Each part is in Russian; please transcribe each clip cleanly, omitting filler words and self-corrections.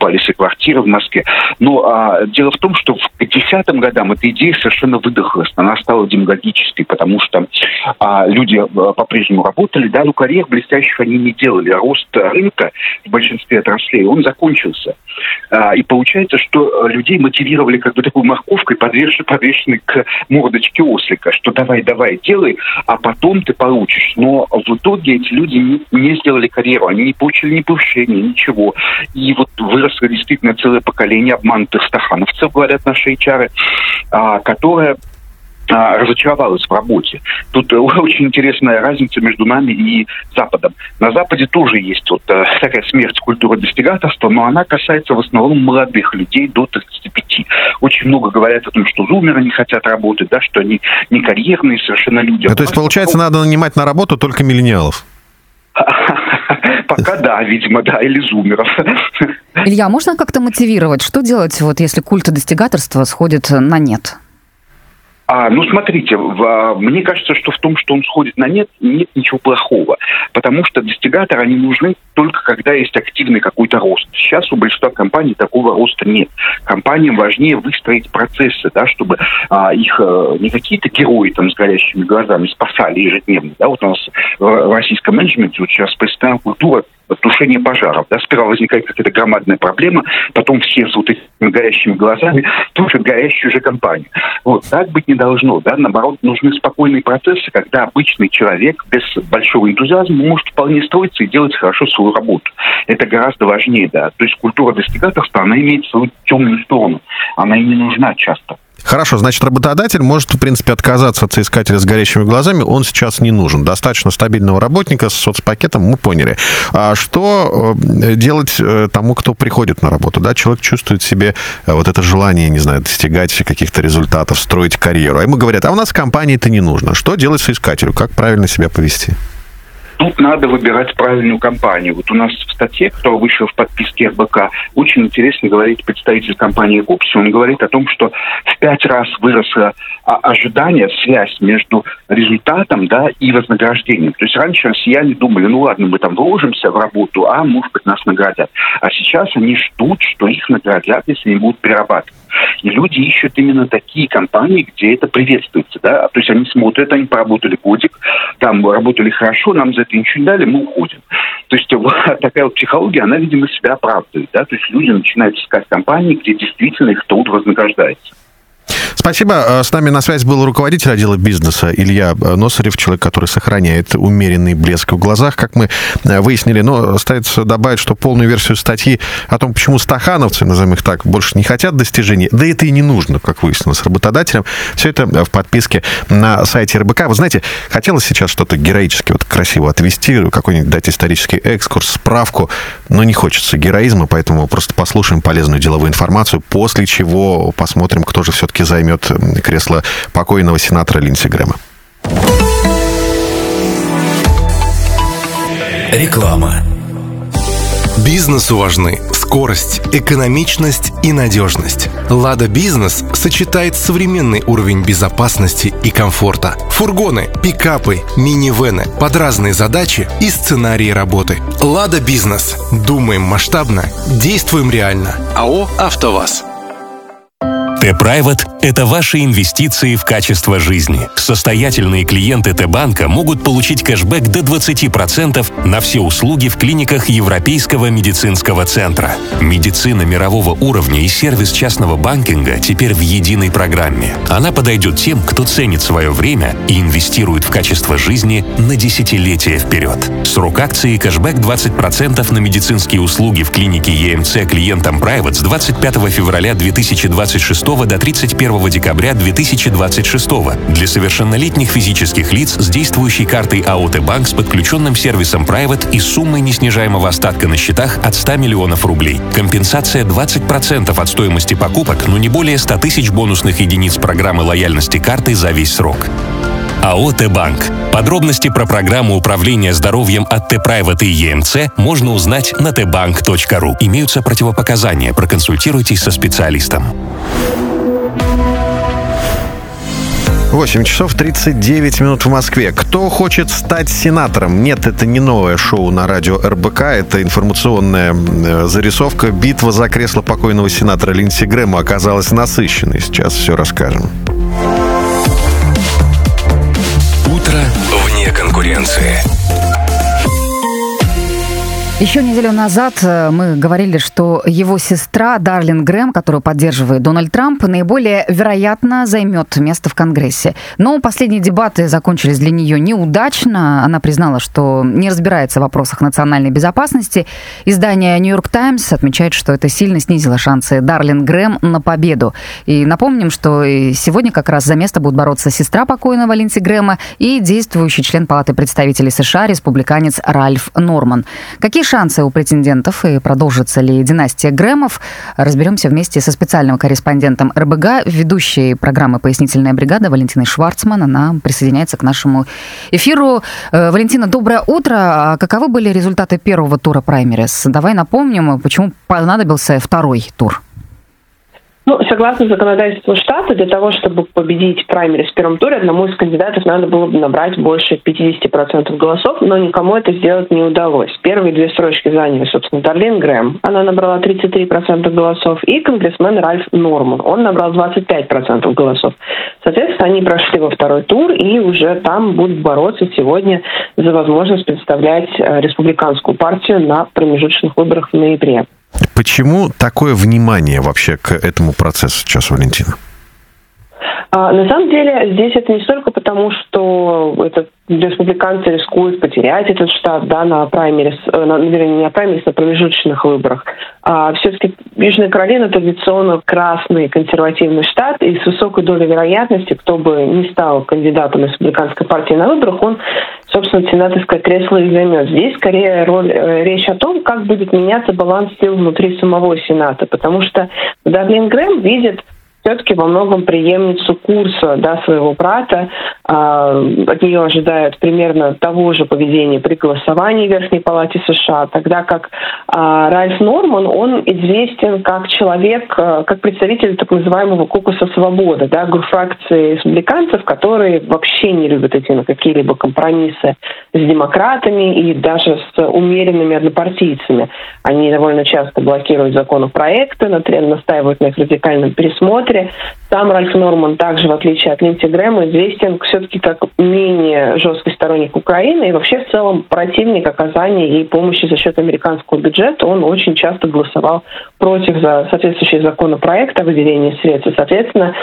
покупались и квартиры в Москве. Но дело в том, что к 10-м годам эта идея совершенно выдохлась. Она стала демагогической, потому что люди по-прежнему работали, да, но карьер блестящих они не делали. Рост рынка в большинстве отраслей, он закончился. И получается, что людей мотивировали как бы такой морковкой, подвешенной к мордочке ослика, что давай, делай, а потом ты получишь. Но в итоге эти люди не сделали карьеру, они не получили ни повышения, ничего. И вот выросло действительно целое поколение обманутых стахановцев, говорят наши HR, которое разочаровалась в работе. Тут очень интересная разница между нами и Западом. На Западе тоже есть вот такая смерть культуры достигаторства, но она касается в основном молодых людей до 35. Очень много говорят о том, что зумеры не хотят работать, да, что они не карьерные совершенно люди. То есть, получается, надо нанимать на работу только миллениалов? Пока да, видимо, да, или зумеров. Илья, можно как-то мотивировать? Что делать, вот, если культ достигаторства сходит на нет? Ну, смотрите, мне кажется, что в том, что он сходит на нет ничего плохого. Потому что достигаторы, они нужны только когда есть активный какой-то рост. Сейчас у большинства компаний такого роста нет. Компаниям важнее выстроить процессы, да, чтобы их не какие-то герои там с горящими глазами спасали ежедневно. Да? Вот у нас в российском менеджменте вот сейчас представлена культура тушения пожаров. Да? Сперва возникает какая-то громадная проблема, потом все с вот этими горящими глазами тушат горящую же компанию. Вот, так быть не должно. Да? Наоборот, нужны спокойные процессы, когда обычный человек без большого энтузиазма может вполне строиться и делать хорошо свою работу. Это гораздо важнее. Да? То есть культура достигаторства, она имеет свою темную сторону. Она и не нужна часто. Хорошо, значит, работодатель может, в принципе, отказаться от соискателя с горящими глазами, он сейчас не нужен. Достаточно стабильного работника с соцпакетом, мы поняли. А что делать тому, кто приходит на работу? Да? Человек чувствует в себе вот это желание, не знаю, достигать каких-то результатов, строить карьеру. А ему говорят, а у нас в компании это не нужно. Что делать соискателю? Как правильно себя повести? Тут надо выбирать правильную компанию. Вот у нас в статье, которая вышла в подписке РБК, очень интересно говорит представитель компании Купси. Он говорит о том, что в 5 раз выросло ожидание, связь между результатом, да, и вознаграждением. То есть раньше россияне думали, ну ладно, мы там вложимся в работу, а может быть нас наградят. А сейчас они ждут, что их наградят, если они будут перерабатывать. И люди ищут именно такие компании, где это приветствуется, да. То есть они смотрят, они поработали годик, там работали хорошо, нам за это ничего не дали, мы уходим. То есть вот такая вот психология, она, видимо, себя оправдывает, да. То есть люди начинают искать компании, где действительно их труд вознаграждается. Спасибо. С нами на связи был руководитель отдела бизнеса Илья Носарев, человек, который сохраняет умеренный блеск в глазах, как мы выяснили. Но остается добавить, что полную версию статьи о том, почему стахановцы, назовем их так, больше не хотят достижений, да это и не нужно, как выяснилось, работодателям. Все это в подписке на сайте РБК. Вы знаете, хотелось сейчас что-то героически, вот красиво отвести, какой-нибудь дать исторический экскурс, справку, но не хочется героизма, поэтому просто послушаем полезную деловую информацию, после чего посмотрим, кто же все-таки займет кресло покойного сенатора Линдси Грэма. Реклама. Бизнесу важны скорость, экономичность и надежность. «Лада Бизнес» сочетает современный уровень безопасности и комфорта. Фургоны, пикапы, минивэны под разные задачи и сценарии работы. «Лада Бизнес». Думаем масштабно, действуем реально. АО «АвтоВАЗ». Т-Private – это ваши инвестиции в качество жизни. Состоятельные клиенты Т-банка могут получить кэшбэк до 20% на все услуги в клиниках Европейского медицинского центра. Медицина мирового уровня и сервис частного банкинга теперь в единой программе. Она подойдет тем, кто ценит свое время и инвестирует в качество жизни на десятилетия вперед. Срок акции кэшбэк 20% на медицинские услуги в клинике ЕМЦ клиентам Private с 25 февраля 2026 до 31 декабря 2026 для совершеннолетних физических лиц с действующей картой АО Т-банк с подключенным сервисом Private и суммой неснижаемого остатка на счетах от 100 миллионов рублей. Компенсация 20% от стоимости покупок, но не более 100 тысяч бонусных единиц программы лояльности карты за весь срок. АО Т-банк. Подробности про программу управления здоровьем от Т-Private и ЕМЦ можно узнать на tbank.ru. Имеются противопоказания. Проконсультируйтесь со специалистом. 8 часов 39 минут в Москве. Кто хочет стать сенатором? Нет, это не новое шоу на радио РБК. Это информационная зарисовка. Битва за кресло покойного сенатора Линдси Грэма оказалась насыщенной. Сейчас все расскажем. Утро вне конкуренции. Еще неделю назад мы говорили, что его сестра Дарлин Грэм, которую поддерживает Дональд Трамп, наиболее вероятно займет место в Конгрессе. Но последние дебаты закончились для нее неудачно. Она признала, что не разбирается в вопросах национальной безопасности. Издание New York Times отмечает, что это сильно снизило шансы Дарлин Грэм на победу. И напомним, что сегодня как раз за место будут бороться сестра покойного Линдси Грэма и действующий член Палаты представителей США, республиканец Ральф Норман. Какие шансы у претендентов и продолжится ли династия Грэмов? Разберемся вместе со специальным корреспондентом РБК, ведущей программы «Пояснительная бригада» Валентиной Шварцман. Она присоединяется к нашему эфиру. Валентина, доброе утро. Каковы были результаты первого тура праймерис? Давай напомним, почему понадобился второй тур. Согласно законодательству штата, для того, чтобы победить праймерис в первом туре, одному из кандидатов надо было бы набрать больше 50% голосов, но никому это сделать не удалось. Первые две строчки заняли, собственно, Дарлин Грэм. Она набрала 33% голосов, и конгрессмен Ральф Норман. Он набрал 25% голосов. Соответственно, они прошли во второй тур, и уже там будут бороться сегодня за возможность представлять республиканскую партию на промежуточных выборах в ноябре. Почему такое внимание вообще к этому процессу сейчас, Валентина? На самом деле, здесь это не столько потому, что республиканцы рискуют потерять этот штат, на праймерис, не на праймерис, на промежуточных выборах. Все-таки Южная Каролина традиционно красный консервативный штат, и с высокой долей вероятности, кто бы ни стал кандидатом республиканской партии на выборах, он, собственно, сенаторское кресло и займет. Здесь скорее речь о том, как будет меняться баланс сил внутри самого Сената, потому что Дарлин Грэм видит все-таки во многом преемницу курса своего брата. От нее ожидают примерно того же поведения при голосовании в Верхней Палате США, тогда как Ральф Норман, он известен как человек, как представитель так называемого кокуса свободы, фракции республиканцев, которые вообще не любят идти на какие-либо компромиссы с демократами и даже с умеренными однопартийцами. Они довольно часто блокируют законопроекты, настаивают на их радикальном пересмотре. Сам Ральф Норман также, в отличие от Линдси Грэма, известен все-таки как менее жесткий сторонник Украины и вообще в целом противник оказания ей помощи за счет американского бюджета. Он очень часто голосовал против соответствующий законопроект о выделении средств. И, соответственно,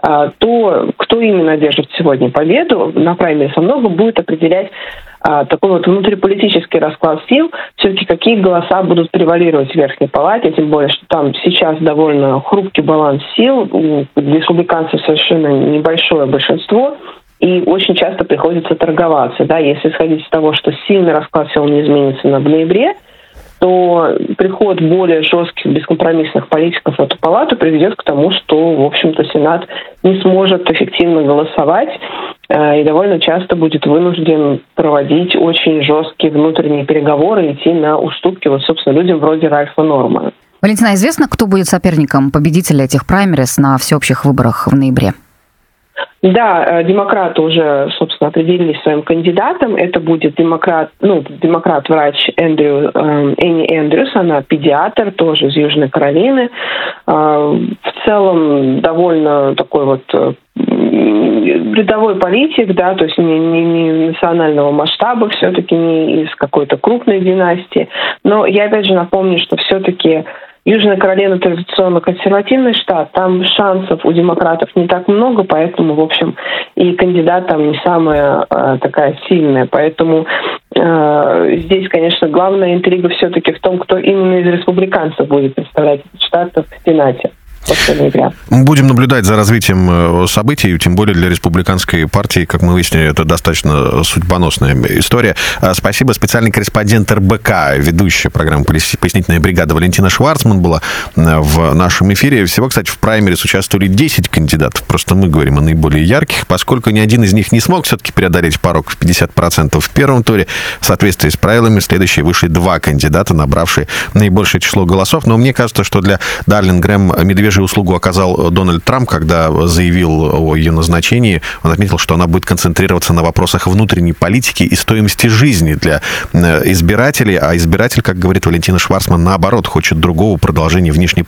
то, кто именно одержит сегодня победу на праймерис, во многом будет определять такой внутриполитический расклад сил, все-таки какие голоса будут превалировать в Верхней Палате, тем более, что там сейчас довольно хрупкий баланс сил, у республиканцев совершенно небольшое большинство, и очень часто приходится торговаться. Если исходить из того, что сильный расклад сил не изменится в ноябре, то приход более жестких, бескомпромиссных политиков в эту палату приведет к тому, что, в общем-то, Сенат не сможет эффективно голосовать и довольно часто будет вынужден проводить очень жесткие внутренние переговоры и идти на уступки, собственно, людям вроде Ральфа Нормана. Валентина, известно, кто будет соперником победителя этих праймерис на всеобщих выборах в ноябре? Да, демократы уже, собственно, определились своим кандидатом. Это будет демократ-врач Энни Эндрюс, она педиатр, тоже из Южной Каролины. В целом довольно такой рядовой политик, то есть не национального масштаба, все-таки не из какой-то крупной династии. Но я опять же напомню, что все-таки Южная Каролина традиционно консервативный штат, там шансов у демократов не так много, поэтому, в общем, и кандидат там не самая такая сильная. Поэтому здесь, конечно, главная интрига все-таки в том, кто именно из республиканцев будет представлять этот штат в Сенате. Будем наблюдать за развитием событий, тем более для республиканской партии, как мы выяснили, это достаточно судьбоносная история. Спасибо. Специальный корреспондент РБК, ведущая программы «Пояснительная бригада» Валентина Шварцман была в нашем эфире. Всего, кстати, в праймерис участвовали 10 кандидатов. Просто мы говорим о наиболее ярких, поскольку ни один из них не смог все-таки преодолеть порог в 50% в первом туре. В соответствии с правилами, следующие вышли 2 кандидата, набравшие наибольшее число голосов. Но мне кажется, что для Дарлин Грэм медвежий же услугу оказал Дональд Трамп, когда заявил о ее назначении. Он отметил, что она будет концентрироваться на вопросах внутренней политики и стоимости жизни для избирателей. А избиратель, как говорит Валентина Шварцман, наоборот, хочет другого продолжения внешней